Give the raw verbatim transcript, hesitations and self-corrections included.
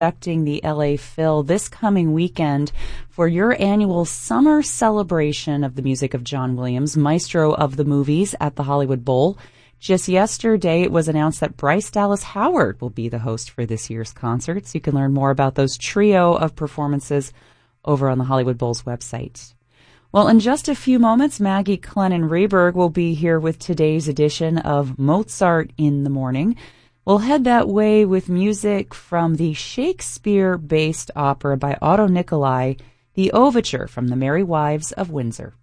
conducting the L A Phil this coming weekend for your annual summer celebration of the music of John Williams, maestro of the movies at the Hollywood Bowl. Just yesterday, it was announced that Bryce Dallas Howard will be the host for this year's concerts. You can learn more about those trio of performances over on the Hollywood Bowl's website. Well, in just a few moments, Maggie Clennon-Rehberg will be here with today's edition of Mozart in the Morning. We'll head that way with music from the Shakespeare-based opera by Otto Nicolai, The Overture from the Merry Wives of Windsor.